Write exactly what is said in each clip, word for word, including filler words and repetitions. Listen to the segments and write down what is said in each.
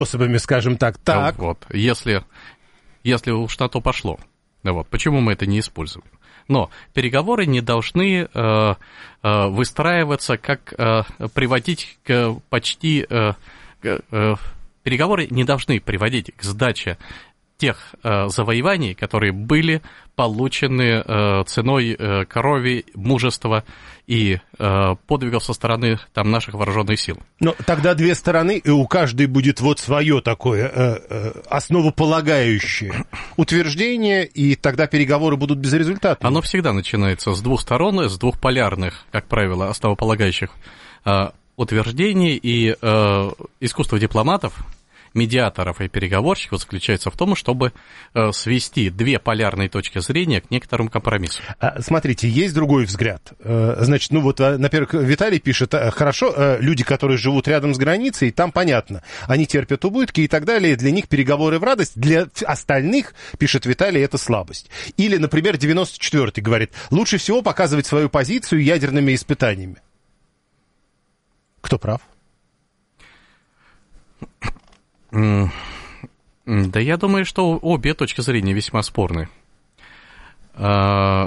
способами, скажем так. Так. Вот, если, если уж на то пошло. Вот, почему мы это не используем? Но переговоры не должны э, э, выстраиваться, как э, приводить к почти... Э, э, переговоры не должны приводить к сдаче тех э, завоеваний, которые были получены э, ценой э, крови, мужества и э, подвигов со стороны там, наших вооруженных сил. Но тогда две стороны, и у каждой будет вот свое такое э, э, основополагающее утверждение, и тогда переговоры будут безрезультатными. Оно всегда начинается с двух сторон, с двух полярных, как правило, основополагающих э, утверждений, и э, искусство дипломатов, медиаторов и переговорщиков заключается в том, чтобы э, свести две полярные точки зрения к некоторому компромиссу. Смотрите, есть другой взгляд. Значит, ну вот, например, Виталий пишет, хорошо, люди, которые живут рядом с границей, там понятно, они терпят убытки и так далее, для них переговоры в радость, для остальных, пишет Виталий, это слабость. Или, например, девяносто четвёртый говорит, лучше всего показывать свою позицию ядерными испытаниями. Кто прав? Да я думаю, что обе точки зрения весьма спорны. А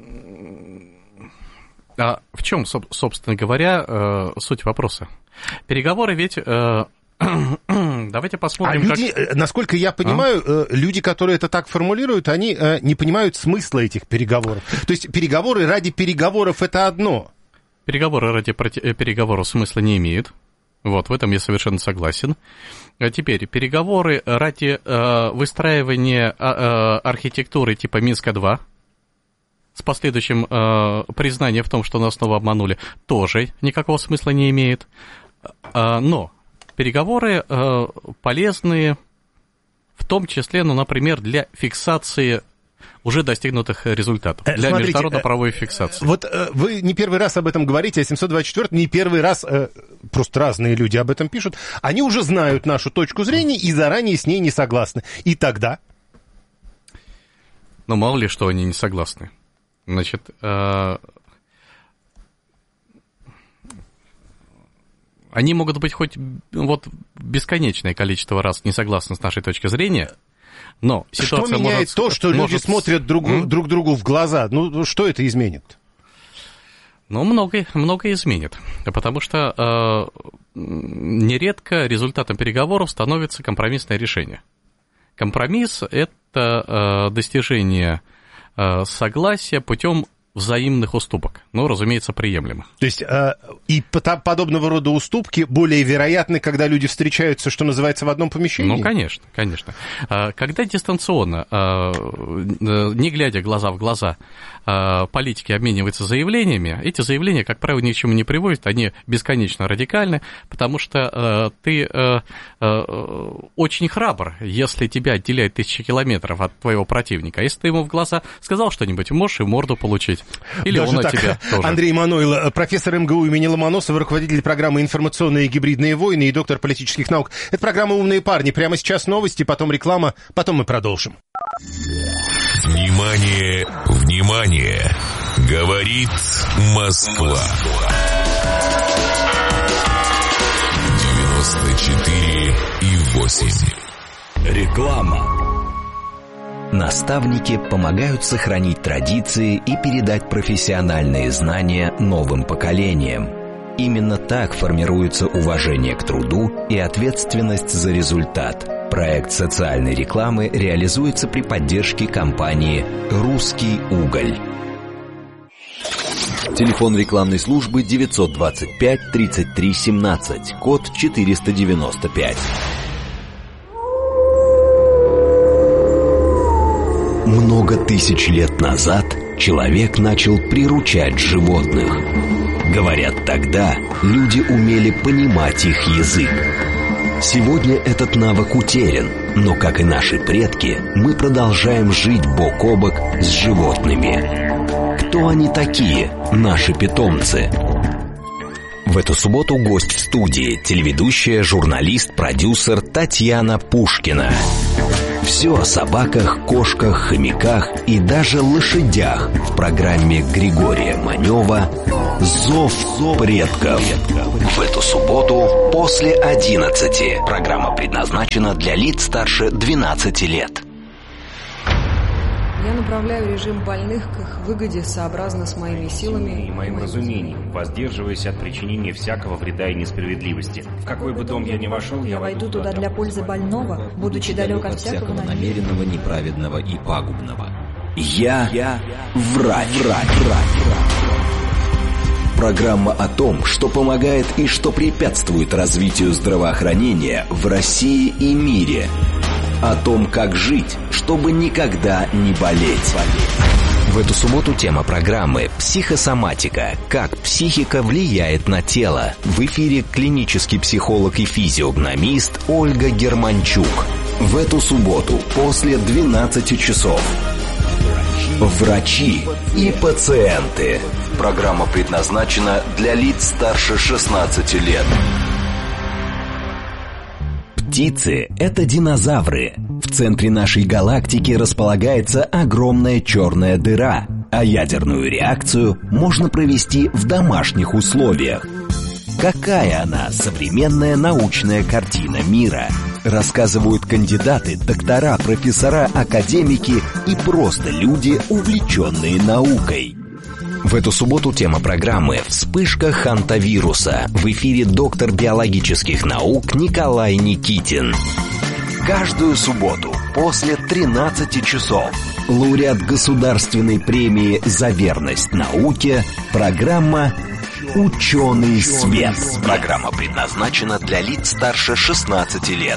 в чем, собственно говоря, суть вопроса? Переговоры ведь... Давайте посмотрим, а люди, как... насколько я понимаю, а? люди, которые это так формулируют, они не понимают смысла этих переговоров. То есть переговоры ради переговоров — это одно. Переговоры ради переговоров смысла не имеют. Вот, в этом я совершенно согласен. А теперь, переговоры ради э, выстраивания э, архитектуры типа Минска-два с последующим э, признанием в том, что нас снова обманули, тоже никакого смысла не имеет. Э, но переговоры э, полезны в том числе, ну, например, для фиксации уже достигнутых результатов, для Смотрите, международно-правовой фиксации. Вот вы не первый раз об этом говорите, а семьсот двадцать четвёртый не первый раз, просто разные люди об этом пишут, они уже знают нашу точку зрения и заранее с ней не согласны. И тогда? Ну, мало ли, что они не согласны. Значит, они могут быть хоть вот бесконечное количество раз не согласны с нашей точки зрения, но ситуация что меняет может, то, что может... люди смотрят друг, mm? друг другу в глаза? Ну, что это изменит? Ну, многое, многое изменит, потому что э, нередко результатом переговоров становится компромиссное решение. Компромисс – это э, достижение э, согласия путем взаимных уступок, ну, разумеется, приемлемых. То есть э, и подобного рода уступки более вероятны, когда люди встречаются, что называется, в одном помещении? Ну, конечно, конечно. Когда дистанционно, не глядя глаза в глаза, политики обмениваются заявлениями, эти заявления, как правило, ни к чему не приводят, они бесконечно радикальны, потому что ты очень храбр, если тебя отделяет тысячи километров от твоего противника. А если ты ему в глаза сказал что-нибудь, можешь и морду получить. Или даже он от так. тебя тоже. Андрей Манойло, профессор эм гэ у имени Ломоносова, руководитель программы «Информационные и гибридные войны» и доктор политических наук. Это программа «Умные парни». Прямо сейчас новости, потом реклама, потом мы продолжим. Внимание, внимание! Говорит Москва. девяносто четыре и восемь. Реклама. Наставники помогают сохранить традиции и передать профессиональные знания новым поколениям. Именно так формируется уважение к труду и ответственность за результат. Проект социальной рекламы реализуется при поддержке компании «Русский уголь». Телефон рекламной службы девятьсот двадцать пять тридцать три семнадцать, код четыреста девяносто пять. Много тысяч лет назад человек начал приручать животных. Говорят, тогда люди умели понимать их язык. Сегодня этот навык утерян, но, как и наши предки, мы продолжаем жить бок о бок с животными. Кто они такие, наши питомцы? В эту субботу гость в студии, телеведущая, журналист, продюсер Татьяна Пушкина. Все о собаках, кошках, хомяках и даже лошадях в программе Григория Манева «Зов предков». В эту субботу после одиннадцати. Программа предназначена для лиц старше двенадцати лет. Я направляю режим больных к их выгоде сообразно с моими силами и моим разумением, воздерживаясь от причинения всякого вреда и несправедливости. В какой бы дом я ни вошел, я войду туда для пользы больного, будучи далек от всякого намеренного, неправедного и пагубного. Я, я врач, врач, врач. Программа о том, что помогает и что препятствует развитию здравоохранения в России и мире. О том, как жить, чтобы никогда не болеть. В эту субботу тема программы «Психосоматика. Как психика влияет на тело». В эфире клинический психолог и физиогномист Ольга Германчук. В эту субботу после двенадцати часов. Врачи и пациенты. Программа предназначена для лиц старше шестнадцати лет. Птицы – это динозавры. В центре нашей галактики располагается огромная черная дыра, а ядерную реакцию можно провести в домашних условиях. Какая она, современная научная картина мира? Рассказывают кандидаты, доктора, профессора, академики и просто люди, увлеченные наукой. В эту субботу тема программы «Вспышка хантавируса». В эфире доктор биологических наук Николай Никитин. Каждую субботу после тринадцати часов лауреат государственной премии «За верность науке» программа «Ученый свет». Программа предназначена для лиц старше шестнадцати лет.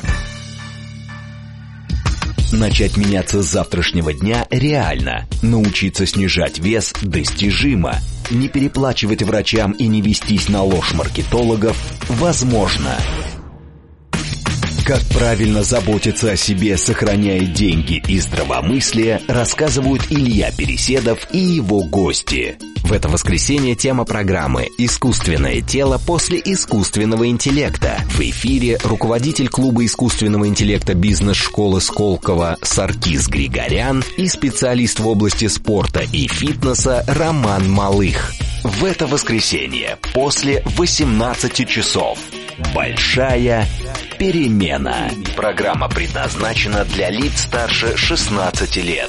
Начать меняться с завтрашнего дня реально. Научиться снижать вес достижимо. Не переплачивать врачам и не вестись на ложь маркетологов возможно. Как правильно заботиться о себе, сохраняя деньги и здравомыслие, рассказывают Илья Переседов и его гости. В это воскресенье тема программы «Искусственное тело после искусственного интеллекта». В эфире руководитель клуба искусственного интеллекта бизнес-школы Сколково Саркис Григорян и специалист в области спорта и фитнеса Роман Малых. В это воскресенье после восемнадцати часов. Большая перемена. Программа предназначена для лиц старше шестнадцати лет.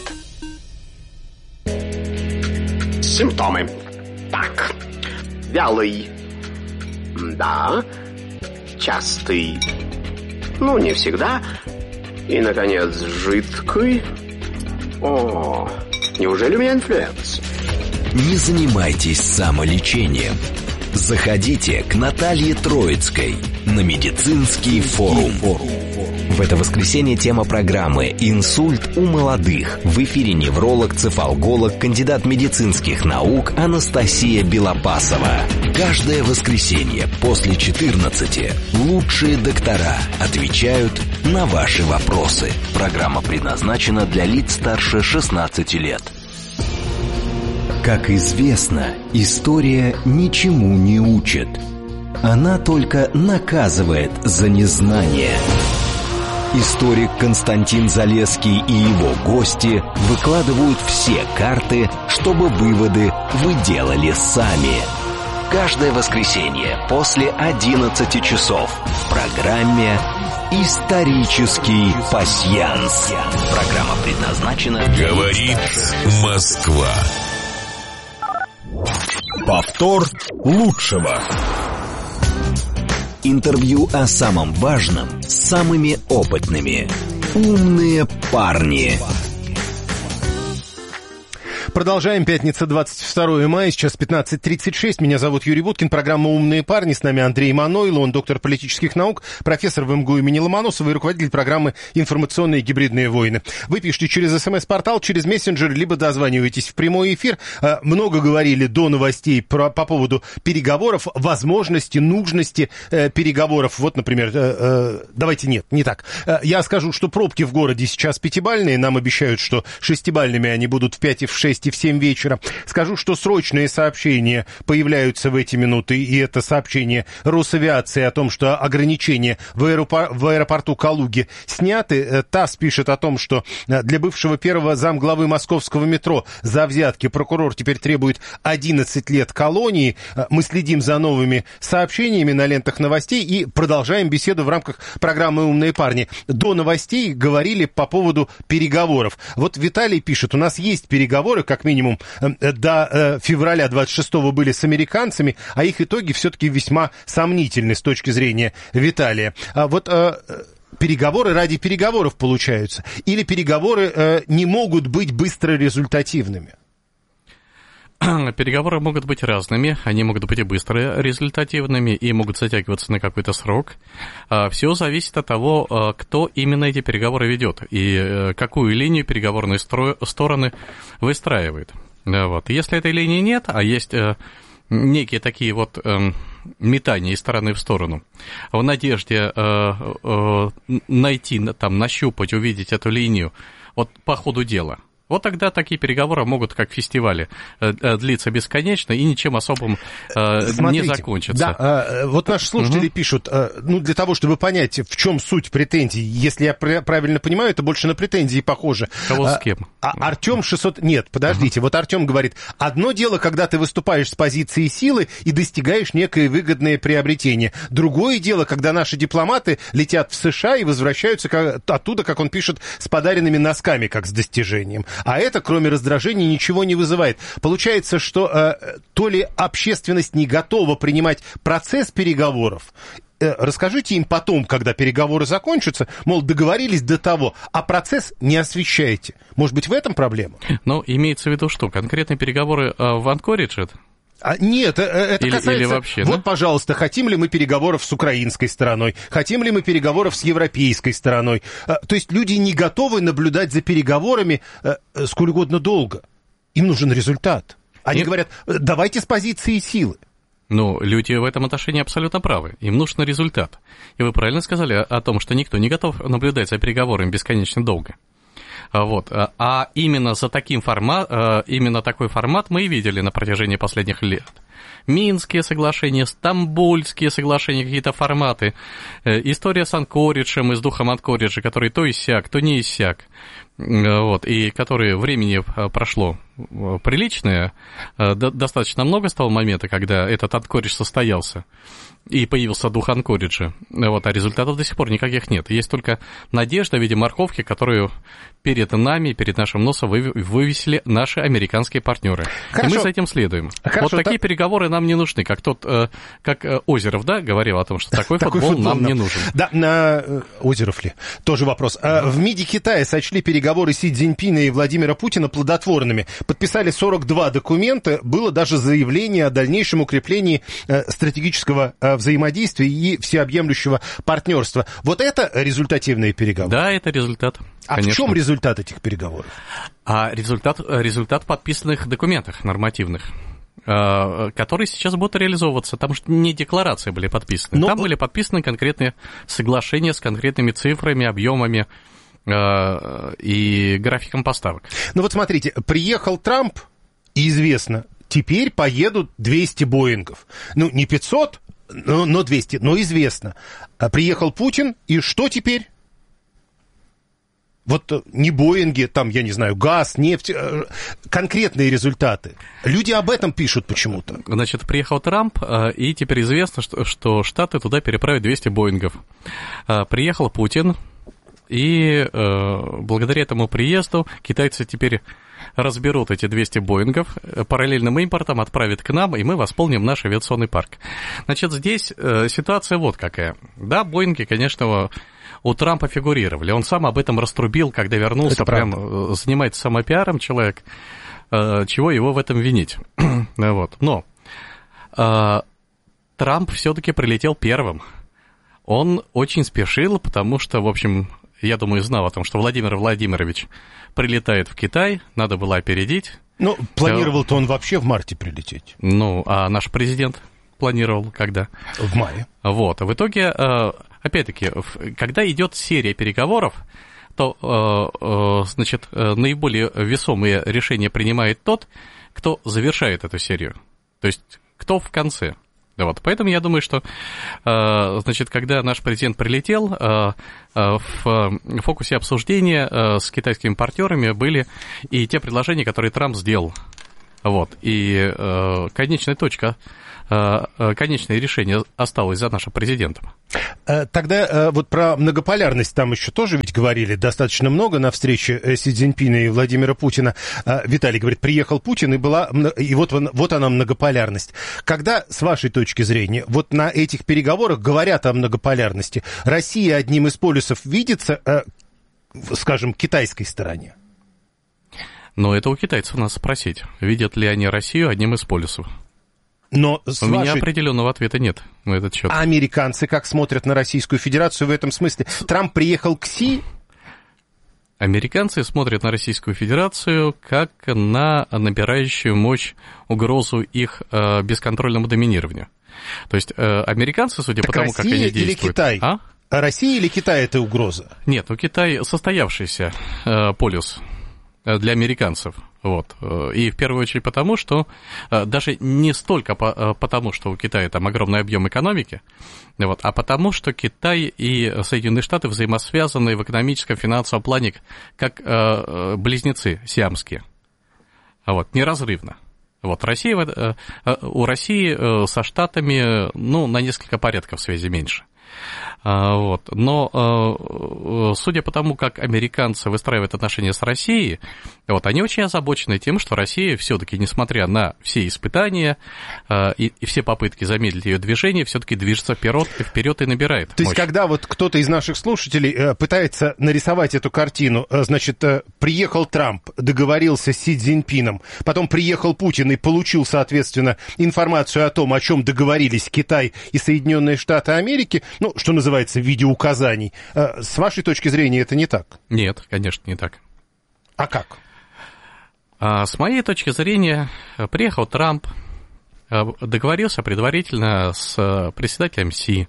Симптомы. Так. Вялый. Да. Частый. Ну, не всегда. И, наконец, жидкий. О, неужели у меня инфлюенс? Не занимайтесь самолечением. Заходите к Наталье Троицкой на медицинский форум. В это воскресенье тема программы «Инсульт у молодых». В эфире невролог, цефалголог, кандидат медицинских наук Анастасия Белопасова. Каждое воскресенье после четырнадцати лучшие доктора отвечают на ваши вопросы. Программа предназначена для лиц старше шестнадцати лет. Как известно, история ничему не учит. Она только наказывает за незнание. Историк Константин Залесский и его гости выкладывают все карты, чтобы выводы вы делали сами. Каждое воскресенье после одиннадцати часов в программе «Исторический пасьянс». Программа предназначена... Говорит Москва. Повтор лучшего. Интервью о самом важном с самыми опытными. Умные парни. Продолжаем. Пятница, двадцать второе мая, сейчас пятнадцать тридцать шесть. Меня зовут Юрий Буткин. Программа «Умные парни». С нами Андрей Манойло. Он доктор политических наук, профессор в МГУ имени Ломоносова и руководитель программы «Информационные гибридные войны». Вы пишите через СМС-портал, через мессенджер, либо дозваниваетесь в прямой эфир. Много говорили до новостей про, по поводу переговоров, возможности, нужности э, переговоров. Вот, например, э, э, давайте нет, не так. Э, я скажу, что пробки в городе сейчас пятибалльные. Нам обещают, что шестибалльными они будут в пять и в шесть новости в семь вечера. Скажу, что срочные сообщения появляются в эти минуты, и это сообщение Росавиации о том, что ограничения в, аэропор- в аэропорту Калуги сняты. ТАСС пишет о том, что для бывшего первого замглавы московского метро за взятки прокурор теперь требует одиннадцать лет колонии. Мы следим за новыми сообщениями на лентах новостей и продолжаем беседу в рамках программы «Умные парни». До новостей говорили по поводу переговоров. Вот Виталий пишет, у нас есть переговоры, как минимум до февраля двадцать шестого были с американцами, а их итоги все-таки весьма сомнительны с точки зрения Виталия. А вот переговоры ради переговоров получаются, или переговоры не могут быть быстро результативными? Переговоры могут быть разными, они могут быть и быстро результативными, и могут затягиваться на какой-то срок. Все зависит от того, кто именно эти переговоры ведет и какую линию переговорные стороны выстраивают. Вот. Если этой линии нет, а есть некие такие вот метания из стороны в сторону, в надежде найти, там, нащупать, увидеть эту линию вот по ходу дела, вот тогда такие переговоры могут, как фестивали, длиться бесконечно и ничем особым Смотрите, не закончатся. Да, вот наши слушатели угу. пишут, ну, для того, чтобы понять, в чем суть претензий, если я правильно понимаю, это больше на претензии похоже. Кого с кем? А, Артем шестьсот... Нет, подождите, угу. вот Артем говорит, одно дело, когда ты выступаешь с позиции силы и достигаешь некое выгодное приобретение. Другое дело, когда наши дипломаты летят в США и возвращаются как... оттуда, как он пишет, с подаренными носками, как с достижением. А это, кроме раздражения, ничего не вызывает. Получается, что э, то ли общественность не готова принимать процесс переговоров. Э, расскажите им потом, когда переговоры закончатся, мол, договорились до того, а процесс не освещаете. Может быть, в этом проблема? Ну, имеется в виду что? Конкретные переговоры э, в Анкоридже? А, нет, это или, касается... Или вообще, вот, да? пожалуйста, хотим ли мы переговоров с украинской стороной? Хотим ли мы переговоров с европейской стороной? То есть люди не готовы наблюдать за переговорами сколь угодно долго. Им нужен результат. Они нет. говорят, давайте с позиции силы. Ну, люди в этом отношении абсолютно правы. Им нужен результат. И вы правильно сказали о том, что никто не готов наблюдать за переговорами бесконечно долго. Вот. А именно за таким формат, именно такой формат мы и видели на протяжении последних лет. Минские соглашения, Стамбульские соглашения, какие-то форматы. История с Анкориджем и с духом Анкориджа, который то иссяк, то не иссяк. Вот, и которые времени прошло приличное, достаточно много с того момента, когда этот Анкоридж состоялся. И появился дух Анкориджа. Вот, а результатов до сих пор никаких нет. Есть только надежда в виде морковки, которую перед нами, перед нашим носом вывесили наши американские партнеры. Хорошо. И мы за этим следуем. Хорошо, вот такие так... переговоры нам не нужны. Как тот, как Озеров, да, говорил о том, что такой, такой футбол, футбол нам не нужен. Да, на... Озеров ли? Тоже вопрос. В МИДе Китая сочли переговоры Си Цзиньпина и Владимира Путина плодотворными. Подписали сорок два документа. Было даже заявление о дальнейшем укреплении стратегического взаимодействия и всеобъемлющего партнерства. Вот это результативные переговоры? Да, это результат. А конечно. В чем результат этих переговоров? А результат, результат подписанных документах нормативных, которые сейчас будут реализовываться. Там что не декларации были подписаны. Но... Там были подписаны конкретные соглашения с конкретными цифрами, объемами и графиком поставок. Ну вот смотрите, приехал Трамп, и известно, теперь поедут двести Боингов. Ну, не пятьсот, но, но двести, но известно. А приехал Путин, и что теперь? Вот не Боинги, там, я не знаю, газ, нефть, конкретные результаты. Люди об этом пишут почему-то. Значит, приехал Трамп, и теперь известно, что, что Штаты туда переправят двести Боингов. Приехал Путин, и благодаря этому приезду китайцы теперь разберут эти двести Боингов, параллельным импортом отправят к нам, и мы восполним наш авиационный парк. Значит, здесь ситуация вот какая. Да, Боинги, конечно, у Трампа фигурировали. Он сам об этом раструбил, когда вернулся, прям занимается самопиаром человек, чего его в этом винить. Вот. Но Трамп все-таки прилетел первым. Он очень спешил, потому что, в общем, я думаю, знал о том, что Владимир Владимирович прилетает в Китай, надо было опередить. Ну, планировал-то он вообще в марте прилететь. Ну, а наш президент планировал когда? В мае. Вот, а в итоге, опять-таки, когда идет серия переговоров, то, значит, наиболее весомые решения принимает тот, кто завершает эту серию. То есть, кто в конце. Вот. Поэтому я думаю, что, значит, когда наш президент прилетел, в фокусе обсуждения с китайскими партнерами были и те предложения, которые Трамп сделал. Вот. И конечная точка, конечное решение осталось за нашим президентом. Тогда вот про многополярность там еще тоже ведь говорили достаточно много на встрече Си Цзиньпина и Владимира Путина. Виталий говорит, приехал Путин, и, была, и вот, вот она многополярность. Когда, с вашей точки зрения, вот на этих переговорах говорят о многополярности, Россия одним из полюсов видится, скажем, китайской стороне? Но это у китайцев надо спросить, видят ли они Россию одним из полюсов. Но У вашей... меня определенного ответа нет на этот счет. А американцы как смотрят на Российскую Федерацию в этом смысле? Трамп приехал к Си? Американцы смотрят на Российскую Федерацию как на набирающую мощь угрозу их э, бесконтрольному доминированию. То есть э, американцы, судя так по тому, Россия как они действуют... или Китай? А? Россия или Китай это угроза? Нет, у Китая состоявшийся э, полюс для американцев. Вот. И в первую очередь потому, что даже не столько потому, что у Китая там огромный объем экономики, вот, а потому, что Китай и Соединенные Штаты взаимосвязаны в экономическом, финансовом плане как близнецы сиамские. Вот, неразрывно. Вот, Россия, у России со Штатами ну, на несколько порядков связи меньше. Вот. Но судя по тому, как американцы выстраивают отношения с Россией, вот, они очень озабочены тем, что Россия все-таки, несмотря на все испытания и, и все попытки замедлить ее движение, все-таки движется вперед, вперед и набирает То мощь. есть, когда вот кто-то из наших слушателей пытается нарисовать эту картину, значит, приехал Трамп, договорился с Си Цзиньпином, потом приехал Путин и получил, соответственно, информацию о том, о чем договорились Китай и Соединенные Штаты Америки, ну, что называется, в виде указаний. С вашей точки зрения это не так? Нет, конечно, не так. А как? А с моей точки зрения, приехал Трамп, договорился предварительно с председателем Си.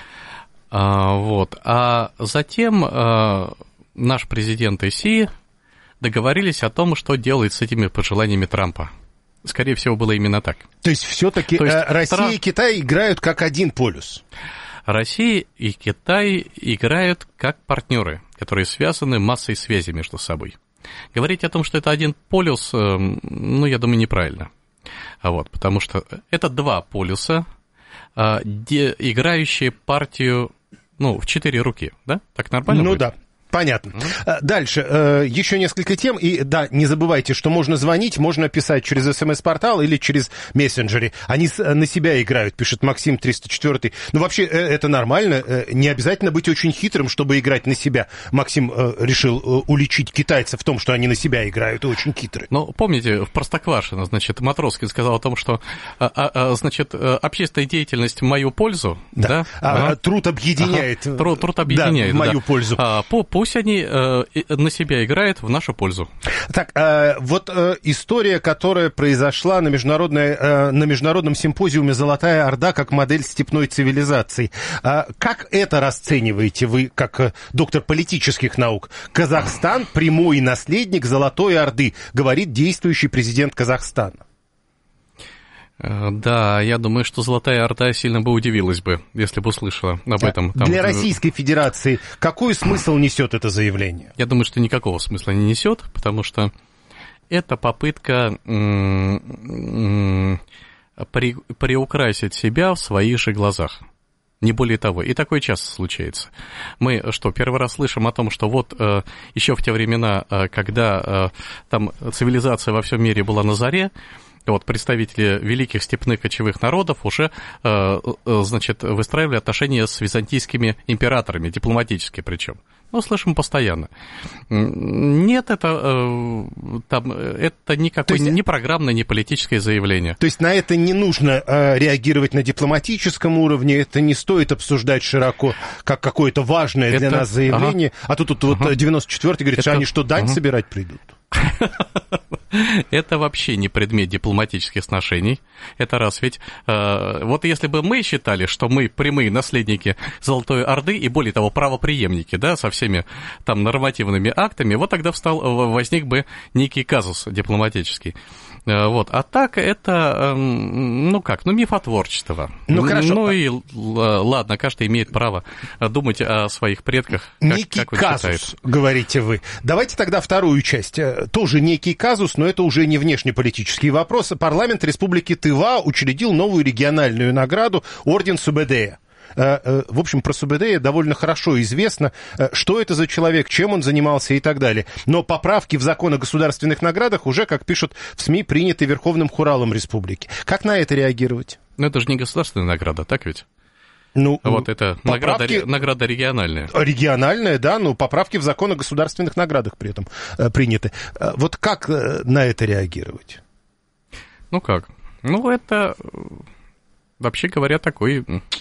Вот. А затем наш президент и Си договорились о том, что делать с этими пожеланиями Трампа. Скорее всего, было именно так. То есть, все-таки Россия Трамп... и Китай играют как один полюс? Россия и Китай играют как партнеры, которые связаны массой связей между собой. Говорить о том, что это один полюс, ну, я думаю, неправильно. Вот, потому что это два полюса, играющие партию, ну, в четыре руки, да? Так нормально Ну будет? да. Понятно. Mm-hmm. Дальше. Еще несколько тем. И да, не забывайте, что можно звонить, можно писать через СМС-портал или через мессенджеры. Они на себя играют, пишет Максим триста четыре. Ну, вообще, это нормально. Не обязательно быть очень хитрым, чтобы играть на себя. Максим решил уличить китайцев в том, что они на себя играют, и очень хитрые. Ну, помните, в Простоквашино, значит, Матроскин сказал о том, что, значит, общественная деятельность в мою пользу. Да. Да? А, а, труд объединяет. Ага. Труд, труд объединяет, да, в мою да. пользу. А, по Пусть они э, на себя играют в нашу пользу. Так, э, вот э, история, которая произошла на, международной, э, на международном симпозиуме «Золотая Орда» как модель степной цивилизации. Э, как это расцениваете вы, как э, доктор политических наук? Казахстан – прямой наследник Золотой Орды, говорит действующий президент Казахстана. Да, я думаю, что Золотая Орда сильно бы удивилась бы, если бы услышала об этом. Там... Для Российской Федерации какой смысл несет это заявление? Я думаю, что никакого смысла не несет, потому что это попытка м-м, при... приукрасить себя в своих же глазах. Не более того. И такое часто случается. Мы что, первый раз слышим о том, что вот э, еще в те времена, э, когда э, там цивилизация во всем мире была на заре, вот представители великих степных кочевых народов уже, э, э, значит, выстраивали отношения с византийскими императорами, дипломатические причем. Ну, слышим постоянно. Нет, это, э, там, это никакое есть... ни программное, ни политическое заявление. То есть на это не нужно э, реагировать на дипломатическом уровне, это не стоит обсуждать широко, как какое-то важное это... для нас заявление. Ага. А тут, тут ага. вот девяносто четвёртый говорит, ага. что они что, дань ага. собирать придут? Это вообще не предмет дипломатических сношений. Это раз. Ведь э, вот если бы мы считали, что мы прямые наследники Золотой Орды и, более того, правопреемники, да, со всеми там нормативными актами, вот тогда встал, возник бы некий казус дипломатический. Вот. А так это, ну как, ну мифотворчество. Ну, хорошо. Ну и ладно, каждый имеет право думать о своих предках, как, некий как он казус, считает. Говорите вы. Давайте тогда вторую часть. Тоже некий казус, но это уже не внешнеполитический вопрос. Парламент Республики Тыва учредил новую региональную награду Орден Субэдэя. В общем, про Субэдэя довольно хорошо известно, что это за человек, чем он занимался и так далее. Но поправки в закон о государственных наградах уже, как пишут в СМИ, приняты Верховным Хуралом Республики. Как на это реагировать? Ну, это же не государственная награда, так ведь? Ну, вот это поправки... награда, награда региональная. Региональная, да, но поправки в закон о государственных наградах при этом э, приняты. Вот как э, на это реагировать? Ну как? Ну, это, вообще говоря, такой...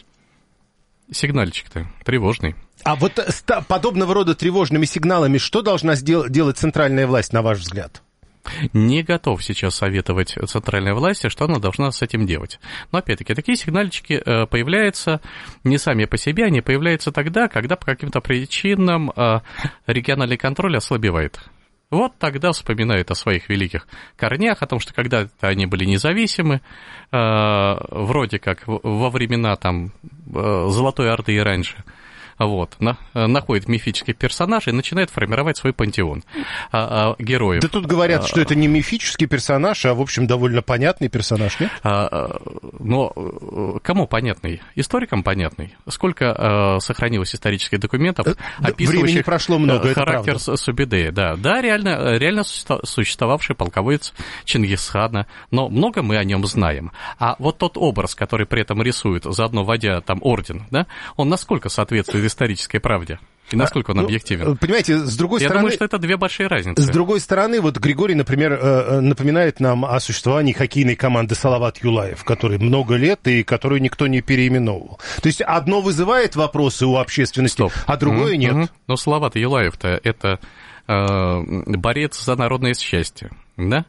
Сигнальчик-то тревожный. А вот с подобного рода тревожными сигналами что должна сдел- делать центральная власть, на ваш взгляд? Не готов сейчас советовать центральной власти, что она должна с этим делать. Но, опять-таки, такие сигнальчики появляются не сами по себе, они появляются тогда, когда по каким-то причинам региональный контроль ослабевает. Вот тогда вспоминают о своих великих корнях, о том, что когда-то они были независимы, э, вроде как во времена там, э, Золотой Орды и раньше. Вот, на, находит мифических персонажей и начинает формировать свой пантеон а, а, героев. Да тут говорят, что это не мифический персонаж, а, в общем, довольно понятный персонаж, нет? А, но кому понятный? Историкам понятный. Сколько а, сохранилось исторических документов, описывающих времени прошло много, характер Субэдэя. Да, да, реально, реально существовавший полководец Чингисхана, но много мы о нем знаем. А вот тот образ, который при этом рисует, заодно вводя там орден, да, он насколько соответствует исторической правде? И насколько он объективен? Ну, понимаете, с другой Я стороны... думаю, что это две большие разницы. С другой стороны, вот Григорий, например, напоминает нам о существовании хоккейной команды «Салават Юлаев», которой много лет и которую никто не переименовывал. То есть одно вызывает вопросы у общественности, Стоп. а другое mm-hmm. нет. Mm-hmm. Но Салават Юлаев-то это э, борец за народное счастье, да?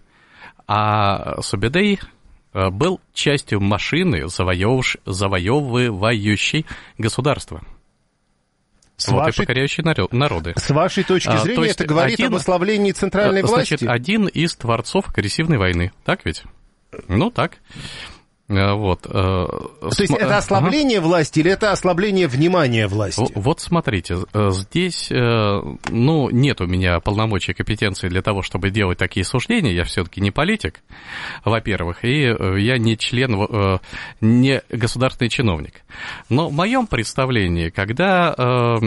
А Субэдэй был частью машины, завоевывающей государство. С вот, вашей... и покоряющие народы. С вашей точки зрения, а, это говорит один, об ослаблении центральной значит, власти? Один из творцов агрессивной войны. Так ведь? Ну, так. Вот. То есть это ослабление ага. власти или это ослабление внимания власти? Вот смотрите, здесь, ну, нет у меня полномочий и компетенции для того, чтобы делать такие суждения. Я все-таки не политик, во-первых, и я не член, не государственный чиновник. Но в моем представлении, когда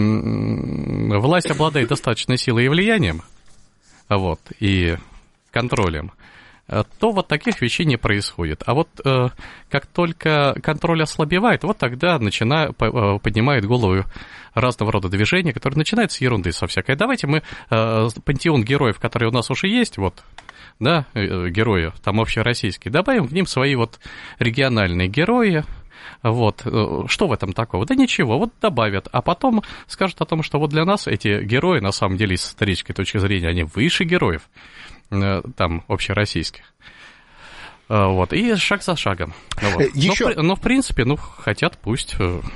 власть обладает достаточной силой и влиянием, вот, и контролем, то вот таких вещей не происходит. А вот э, как только контроль ослабевает, вот тогда начинают, поднимают голову разного рода движения, которые начинают с ерунды со всякой. Давайте мы э, пантеон героев, которые у нас уже есть, вот, да, э, герои, там общероссийские, добавим к ним свои вот региональные герои. Вот, что в этом такого? Да ничего, вот добавят, а потом скажут о том, что вот для нас эти герои, на самом деле, с исторической точки зрения, они выше героев, там, общероссийских. Вот, и шаг за шагом. Вот. Еще... Но, но, в принципе, ну, хотят, пусть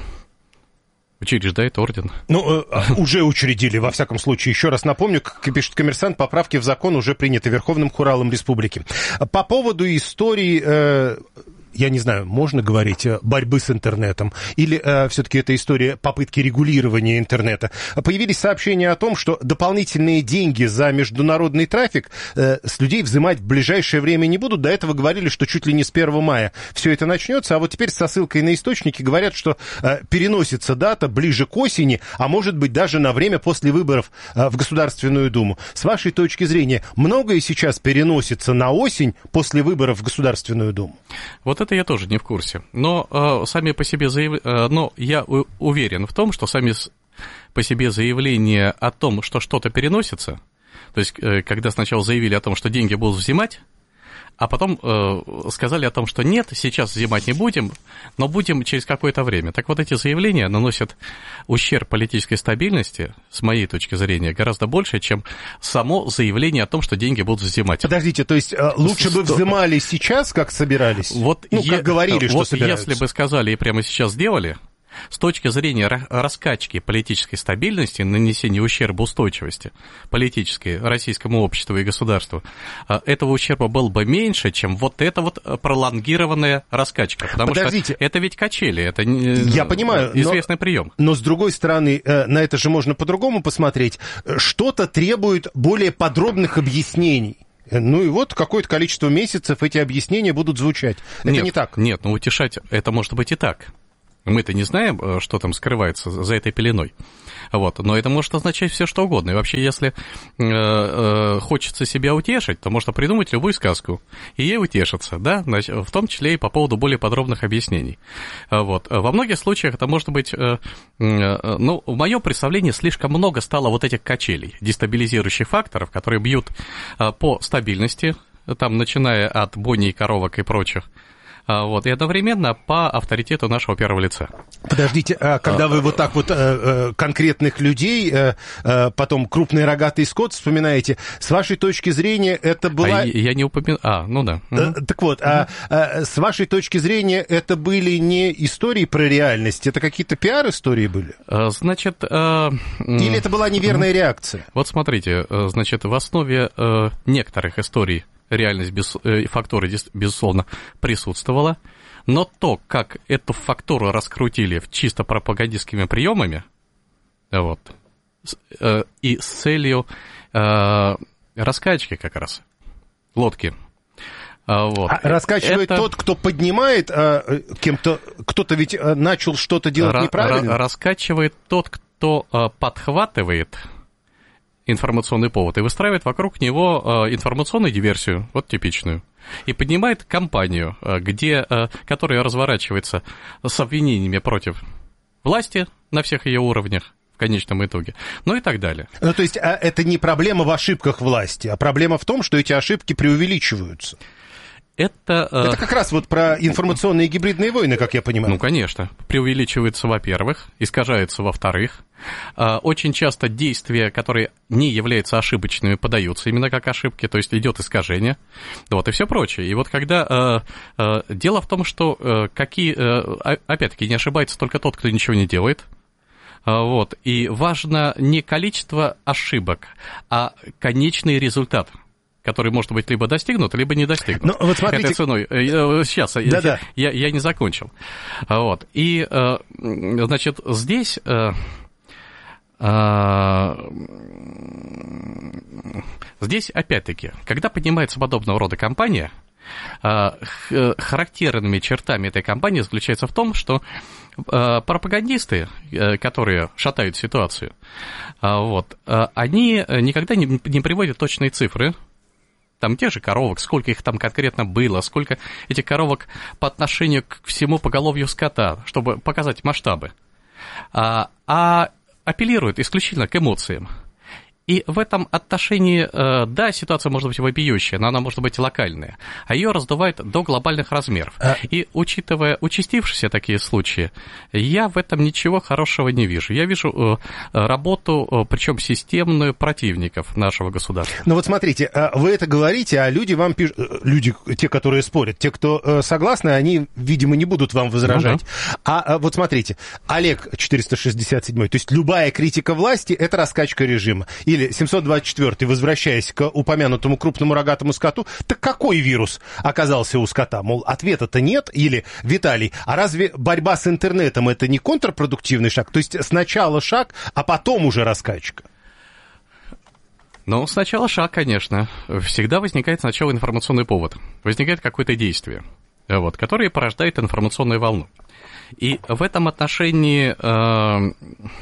учреждает орден. Ну, уже учредили, во всяком случае. Еще раз напомню, как пишет «Коммерсант», поправки в закон уже приняты Верховным Хуралом Республики. По поводу истории... Я не знаю, можно говорить борьбы с интернетом, или э, все-таки это история попытки регулирования интернета. Появились сообщения о том, что дополнительные деньги за международный трафик э, с людей взимать в ближайшее время не будут. До этого говорили, что чуть ли не с первого мая все это начнется, а вот теперь со ссылкой на источники говорят, что э, переносится дата ближе к осени, а может быть даже на время после выборов э, в Государственную Думу. С вашей точки зрения, многое сейчас переносится на осень после выборов в Государственную Думу? Вот это я тоже не в курсе. Но э, сами по себе заяв... э, но я у- уверен в том, что сами по себе заявления о том, что что-то переносится, то есть э, когда сначала заявили о том, что деньги будут взимать, а потом э, сказали о том, что нет, сейчас взимать не будем, но будем через какое-то время. Так вот, эти заявления наносят ущерб политической стабильности, с моей точки зрения, гораздо больше, чем само заявление о том, что деньги будут взимать. Подождите, то есть э, лучше бы взимали сейчас, как собирались? Вот ну, как е- говорили, что вот собираются. Если бы сказали и прямо сейчас сделали, с точки зрения раскачки политической стабильности, нанесения ущерба устойчивости политической российскому обществу и государству, этого ущерба был бы меньше, чем вот эта вот пролонгированная раскачка. Потому Подождите. что это ведь качели, это Я понимаю, известный но, прием. Но, с другой стороны, на это же можно по-другому посмотреть. Что-то требует более подробных объяснений. Ну и вот какое-то количество месяцев эти объяснения будут звучать. Это нет, не так. Нет, ну утешать это может быть и так. Мы-то не знаем, что там скрывается за этой пеленой. Вот. Но это может означать все, что угодно. И вообще, если э, э, хочется себя утешить, то можно придумать любую сказку, и ей утешиться, да? В том числе и по поводу более подробных объяснений. Вот. Во многих случаях это может быть... Э, э, ну, в моем представлении слишком много стало вот этих качелей, дестабилизирующих факторов, которые бьют э, по стабильности, там, начиная от бойней коровок и прочих, вот, и одновременно по авторитету нашего первого лица. Подождите, а когда вы вот так вот э, конкретных людей, э, э, потом крупный рогатый скот вспоминаете, с вашей точки зрения это была... А я не упомянул... А, ну да. Э, так вот, угу. а, а с вашей точки зрения это были не истории про реальность, это какие-то пиар-истории были? Значит... Э, Или это была неверная э, реакция? Вот смотрите, значит, в основе э, некоторых историй реальность без, э, фактура, безусловно, присутствовала, но то, как эту фактуру раскрутили чисто пропагандистскими приемами, вот, э, и с целью э, раскачки как раз лодки. Вот. А раскачивает это... тот, кто поднимает а, кем-то, кто-то ведь начал что-то делать Ра- неправильно? Раскачивает тот, кто а, подхватывает информационный повод и выстраивает вокруг него э, информационную диверсию, вот типичную, и поднимает кампанию, э, где, э, которая разворачивается с обвинениями против власти на всех ее уровнях, в конечном итоге, ну и так далее. Ну, то есть а это не проблема в ошибках власти, а проблема в том, что эти ошибки преувеличиваются. Это, э... это как раз вот про информационные гибридные войны, как я понимаю. Ну, конечно. Преувеличивается, во-первых, искажается, во-вторых. Очень часто действия, которые не являются ошибочными, подаются именно как ошибки, то есть идет искажение, вот, и все прочее. И вот когда... Э, э, дело в том, что э, какие... Э, опять-таки, не ошибается только тот, кто ничего не делает. Вот, и важно не количество ошибок, а конечный результат, который может быть либо достигнут, либо не достигнут. Ну, вот смотрите... Этой ценой. Сейчас, я, я, я не закончил. Вот. И, значит, здесь... Здесь, опять-таки, когда поднимается подобного рода кампания, характерными чертами этой кампании заключается в том, что пропагандисты, которые шатают ситуацию, вот, они никогда не, не приводят точные цифры, там тех же коровок, сколько их там конкретно было, сколько этих коровок по отношению к всему поголовью скота, чтобы показать масштабы, а, а апеллируют исключительно к эмоциям. И в этом отношении, да, ситуация может быть вопиющая, но она может быть локальная, а ее раздувает до глобальных размеров. А... И учитывая участившиеся такие случаи, я в этом ничего хорошего не вижу. Я вижу работу, причем системную, противников нашего государства. Ну вот смотрите, вы это говорите, а люди вам пишут, люди, те, которые спорят, те, кто согласны, они, видимо, не будут вам возражать. Ну, да. А вот смотрите, Олег четыреста шестьдесят седьмой, то есть любая критика власти – это раскачка режима. Или семьсот двадцать четвёртый, возвращаясь к упомянутому крупному рогатому скоту, так какой вирус оказался у скота? Мол, ответа-то нет? Или, Виталий, а разве борьба с интернетом это не контрпродуктивный шаг? То есть сначала шаг, а потом уже раскачка? Ну, сначала шаг, конечно. Всегда возникает сначала информационный повод. Возникает какое-то действие, вот, которое порождает информационную волну. И в этом отношении... Э-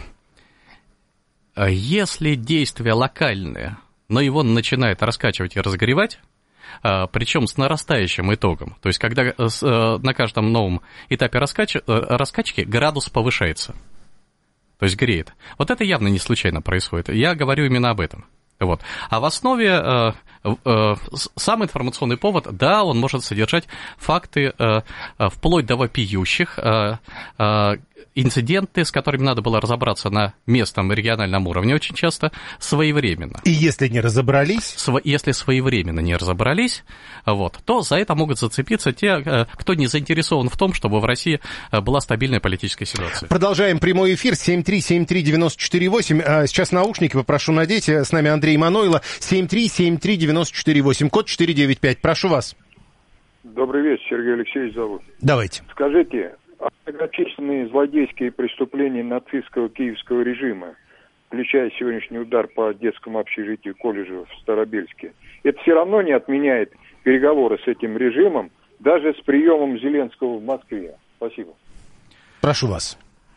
Если действие локальное, но его начинает раскачивать и разогревать, причем с нарастающим итогом, то есть когда на каждом новом этапе раскач... раскачки градус повышается, то есть греет. Вот это явно не случайно происходит. Я говорю именно об этом. Вот. А в основе э, э, сам информационный повод, да, он может содержать факты э, вплоть до вопиющих, э, э, инциденты, с которыми надо было разобраться на местном и региональном уровне очень часто, своевременно. И если не разобрались? Сво- если своевременно не разобрались, вот, то за это могут зацепиться те, кто не заинтересован в том, чтобы в России была стабильная политическая ситуация. Продолжаем прямой эфир. семь три семь три девяносто четыре восемь. Сейчас наушники попрошу надеть. С нами Андрей Манойло. семь три семь три девяносто четыре восемь. Код четыре девять пять. Прошу вас. Добрый вечер, Сергей Алексеевич зовут. Давайте. Скажите, а многочисленные злодейские преступления нацистского киевского режима, включая сегодняшний удар по детскому общежитию колледжа в Старобельске, это все равно не отменяет переговоры с этим режимом, даже с приемом Зеленского в Москве? Спасибо. Прошу вас.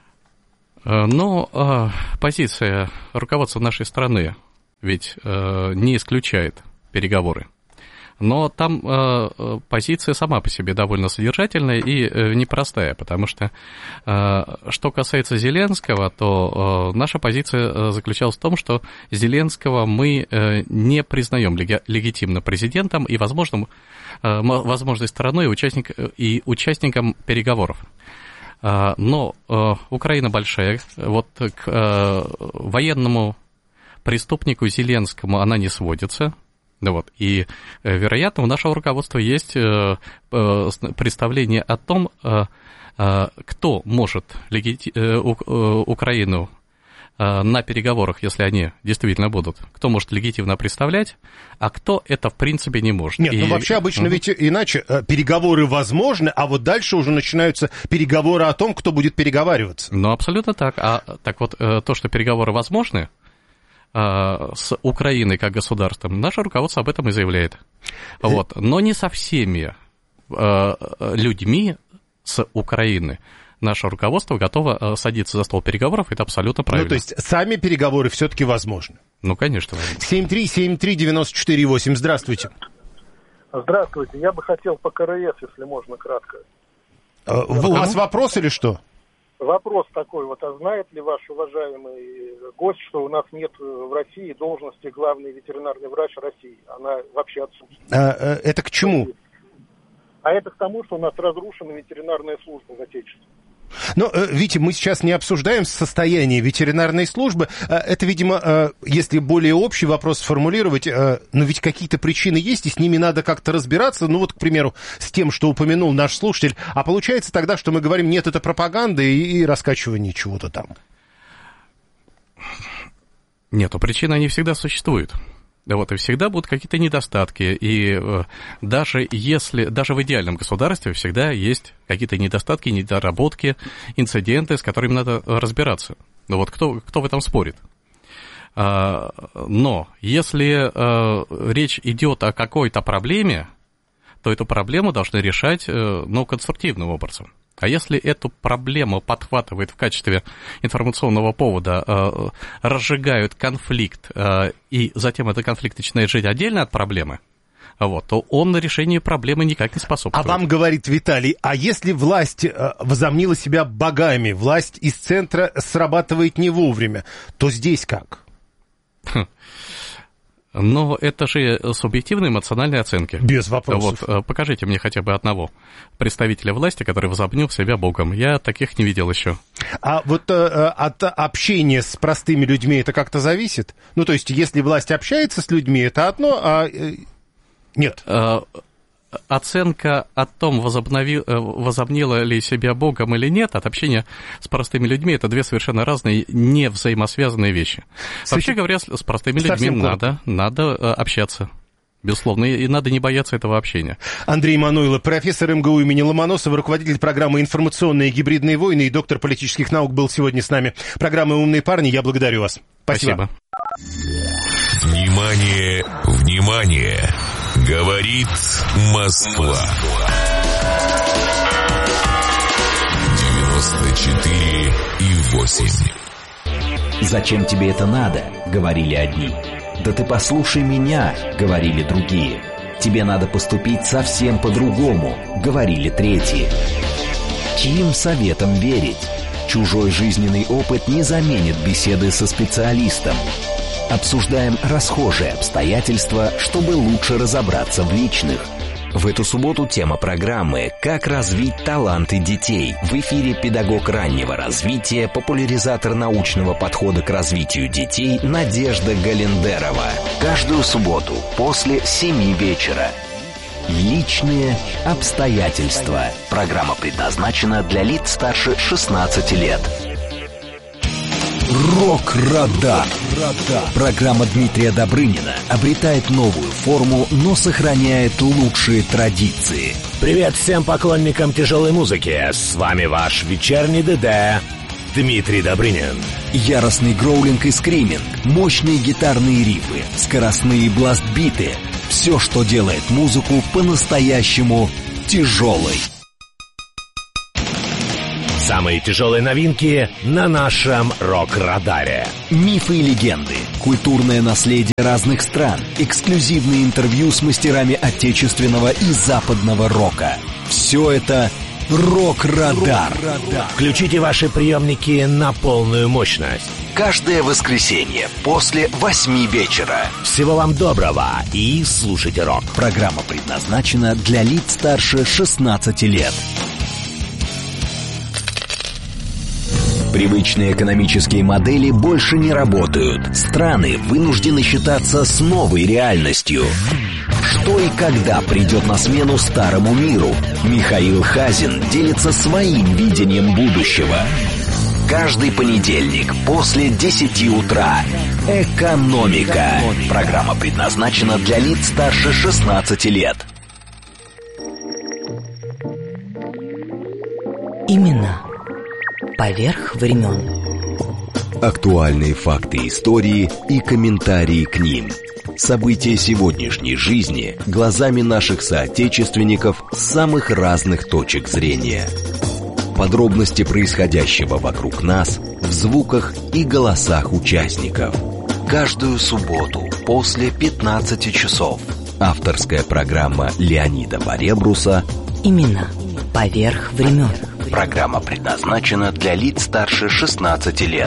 Ну, позиция руководства нашей страны ведь не исключает переговоры. Но там э, позиция сама по себе довольно содержательная и э, непростая, потому что, э, что касается Зеленского, то э, наша позиция заключалась в том, что Зеленского мы э, не признаем леги- легитимно президентом и возможным, э, возможной стороной и, участник, и участником переговоров. Э, но э, Украина большая, вот к э, военному преступнику Зеленскому она не сводится. Да вот. И, вероятно, у нашего руководства есть представление о том, кто может легити... Украину на переговорах, если они действительно будут, кто может легитимно представлять, а кто это, в принципе, не может. Нет, и... ну вообще обычно угу. ведь иначе. Переговоры возможны, а вот дальше уже начинаются переговоры о том, кто будет переговариваться. Ну, абсолютно так. А так вот, то, что переговоры возможны с Украиной как государством, наше руководство об этом и заявляет. Вот. Но не со всеми людьми с Украины наше руководство готово садиться за стол переговоров, это абсолютно правильно. Ну, то есть сами переговоры все-таки возможны? Ну, конечно. семь три семь три девяносто четыре восемь. Здравствуйте. Здравствуйте. Я бы хотел по КРС, если можно, кратко. А, у вас вопрос или что? Вопрос такой, вот, а знает ли ваш уважаемый гость, что у нас нет в России должности главный ветеринарный врач России? Она вообще отсутствует. А, это к чему? А это к тому, что у нас разрушена ветеринарная служба в Отечестве. Но, Витя, мы сейчас не обсуждаем состояние ветеринарной службы. Это, видимо, если более общий вопрос сформулировать, но ведь какие-то причины есть, и с ними надо как-то разбираться. Ну вот, к примеру, с тем, что упомянул наш слушатель. А получается тогда, что мы говорим, нет, это пропаганда и раскачивание чего-то там. Нет, причины, они всегда существуют. Да вот, и всегда будут какие-то недостатки, и э, даже если, даже в идеальном государстве всегда есть какие-то недостатки, недоработки, инциденты, с которыми надо разбираться. Ну вот, кто, кто в этом спорит? А, но если а, речь идет о какой-то проблеме, то эту проблему должны решать, ну, конструктивным образом. А если эту проблему подхватывает в качестве информационного повода, э, разжигают конфликт, э, и затем этот конфликт начинает жить отдельно от проблемы, вот, то он на решение проблемы никак не способствует. А вам говорит Виталий, а если власть э, возомнила себя богами, власть из центра срабатывает не вовремя, то здесь как? Но это же субъективные эмоциональные оценки. Без вопросов. Вот, покажите мне хотя бы одного представителя власти, который возомнил себя богом. Я таких не видел еще. А вот э, от общения с простыми людьми это как-то зависит? Ну, то есть, если власть общается с людьми, это одно, а э, нет. Оценка о том, возобнови... возомнила ли себя богом или нет, от общения с простыми людьми, это две совершенно разные, не взаимосвязанные вещи. С Вообще этим... говоря, с простыми людьми надо, надо общаться. Безусловно, и надо не бояться этого общения. Андрей Манойло, профессор эм гэ у имени Ломоносова, руководитель программы «Информационные и гибридные войны» и доктор политических наук, был сегодня с нами. Программа «Умные парни». Я благодарю вас. Спасибо. Спасибо. Внимание, внимание! Говорит Москва. девяносто четыре и восемь. «Зачем тебе это надо?» — говорили одни. «Да ты послушай меня!» — говорили другие. «Тебе надо поступить совсем по-другому!» — говорили третьи. Чьим советам верить? Чужой жизненный опыт не заменит беседы со специалистом. Обсуждаем расхожие обстоятельства, чтобы лучше разобраться в личных. В эту субботу тема программы «Как развить таланты детей». В эфире педагог раннего развития, популяризатор научного подхода к развитию детей Надежда Галендерова. Каждую субботу после семи вечера. Личные обстоятельства. Программа предназначена для лиц старше шестнадцати лет. Рок-радар. Программа Дмитрия Добрынина обретает новую форму, но сохраняет лучшие традиции. Привет всем поклонникам тяжелой музыки. С вами ваш вечерний ДД Дмитрий Добрынин. Яростный гроулинг и скриминг, мощные гитарные рифы, скоростные бластбиты. Все, что делает музыку по-настоящему тяжелой. Самые тяжелые новинки на нашем рок-радаре. Мифы и легенды, культурное наследие разных стран, эксклюзивные интервью с мастерами отечественного и западного рока. Все это рок-радар. Включите ваши приемники на полную мощность. Каждое воскресенье после восьми вечера. Всего вам доброго и слушайте рок. Программа предназначена для лиц старше шестнадцати лет. Привычные экономические модели больше не работают. Страны вынуждены считаться с новой реальностью. Что и когда придет на смену старому миру? Михаил Хазин делится своим видением будущего. Каждый понедельник после десяти утра. Экономика. Программа предназначена для лиц старше шестнадцати лет. Именно поверх времен. Актуальные факты истории и комментарии к ним. События сегодняшней жизни глазами наших соотечественников с самых разных точек зрения. Подробности происходящего вокруг нас в звуках и голосах участников. Каждую субботу после пятнадцати часов. Авторская программа Леонида Баребруса «Именно поверх времен». Программа предназначена для лиц старше шестнадцати лет.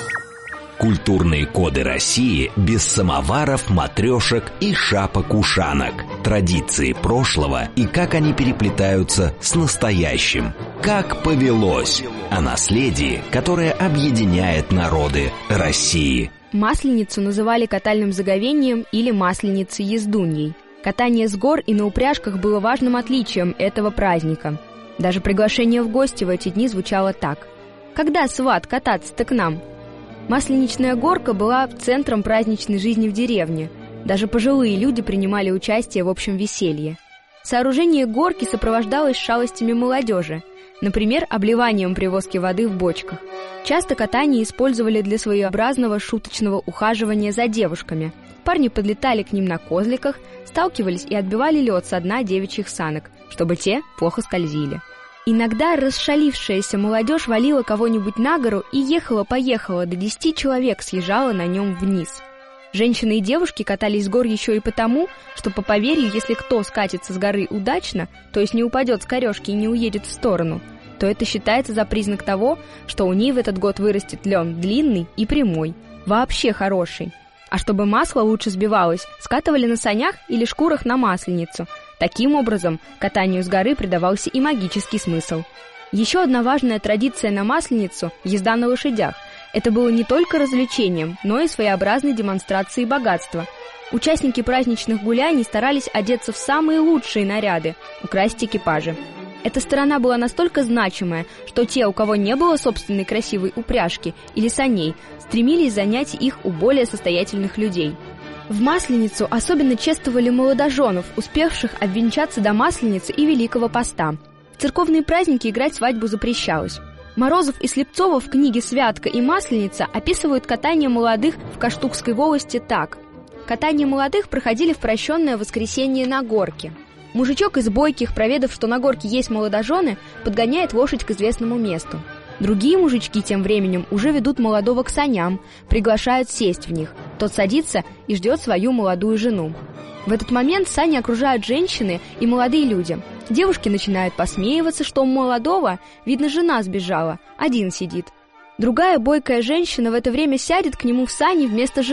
Культурные коды России без самоваров, матрешек и шапок-ушанок. Традиции прошлого и как они переплетаются с настоящим. Как повелось. О наследии, которое объединяет народы России. Масленицу называли катальным заговением или масленицей-ездуньей. Катание с гор и на упряжках было важным отличием этого праздника. Даже приглашение в гости в эти дни звучало так: «Когда, сват, кататься-то к нам?» Масленичная горка была центром праздничной жизни в деревне. Даже пожилые люди принимали участие в общем веселье. Сооружение горки сопровождалось шалостями молодежи, например, обливанием при воске воды в бочках. Часто катание использовали для своеобразного шуточного ухаживания за девушками. Парни подлетали к ним на козликах, сталкивались и отбивали лед со дна девичьих санок, чтобы те плохо скользили. Иногда расшалившаяся молодежь валила кого-нибудь на гору и ехала-поехала, до десяти человек съезжала на нем вниз. Женщины и девушки катались с гор еще и потому, что, по поверью, если кто скатится с горы удачно, то есть не упадет с корежки и не уедет в сторону, то это считается за признак того, что у ней в этот год вырастет лен длинный и прямой, вообще хороший. А чтобы масло лучше сбивалось, скатывали на санях или шкурах на масленицу. Таким образом, катанию с горы придавался и магический смысл. Еще одна важная традиция на масленицу – езда на лошадях. Это было не только развлечением, но и своеобразной демонстрацией богатства. Участники праздничных гуляний старались одеться в самые лучшие наряды, украсить экипажи. Эта сторона была настолько значимая, что те, у кого не было собственной красивой упряжки или саней, стремились занять их у более состоятельных людей. В Масленицу особенно чествовали молодоженов, успевших обвенчаться до Масленицы и Великого Поста. В церковные праздники играть свадьбу запрещалось. Морозов и Слепцова в книге «Святка» и «Масленица» описывают катание молодых в Каштукской волости так. Катание молодых проходили в прощенное воскресенье на горке. Мужичок из бойких, проведав, что на горке есть молодожены, подгоняет лошадь к известному месту. Другие мужички тем временем уже ведут молодого к саням, приглашают сесть в них. Тот садится и ждет свою молодую жену. В этот момент сани окружают женщины и молодые люди. Девушки начинают посмеиваться, что у молодого, видно, жена сбежала, один сидит. Другая бойкая женщина в это время сядет к нему в сани вместо жены.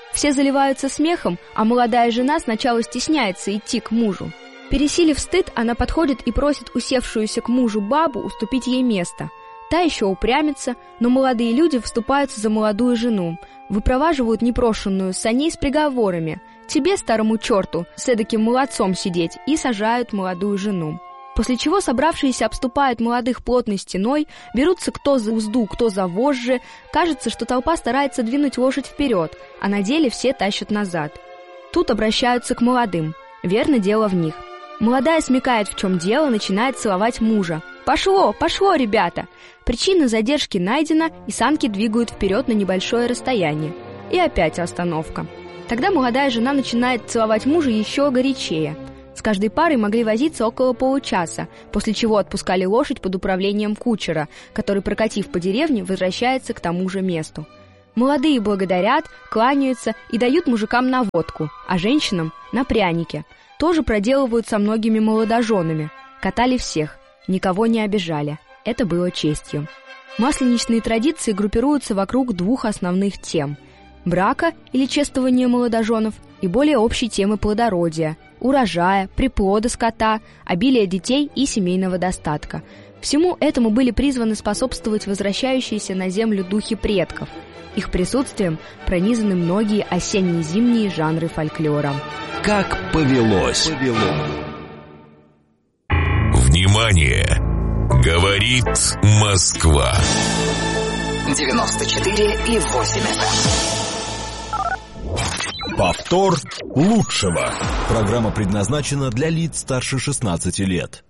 Все заливаются смехом, а молодая жена сначала стесняется идти к мужу. Пересилив стыд, она подходит и просит усевшуюся к мужу бабу уступить ей место. Та еще упрямится, но молодые люди вступаются за молодую жену, выпроваживают непрошенную с саней с приговорами: «Тебе, старому черту, с эдаким молодцом сидеть», и сажают молодую жену. После чего собравшиеся обступают молодых плотной стеной, берутся кто за узду, кто за вожжи. Кажется, что толпа старается двинуть лошадь вперед, а на деле все тащат назад. Тут обращаются к молодым. Верно, дело в них. Молодая смекает, в чем дело, начинает целовать мужа. «Пошло, пошло, ребята!» Причина задержки найдена, и санки двигают вперед на небольшое расстояние. И опять остановка. Тогда молодая жена начинает целовать мужа еще горячее. С каждой парой могли возиться около получаса, после чего отпускали лошадь под управлением кучера, который, прокатив по деревне, возвращается к тому же месту. Молодые благодарят, кланяются и дают мужикам на водку, а женщинам – на пряники. Тоже проделывают со многими молодоженами. Катали всех, никого не обижали. Это было честью. Масленичные традиции группируются вокруг двух основных тем – брака или чествования молодоженов и более общей темы плодородия, урожая, приплода скота, обилия детей и семейного достатка. Всему этому были призваны способствовать возвращающиеся на землю духи предков. Их присутствием пронизаны многие осенне-зимние жанры фольклора. Как повелось. Внимание! Говорит Москва. девяносто четыре и восемь эф эм. Повтор лучшего. Программа предназначена для лиц старше шестнадцати лет.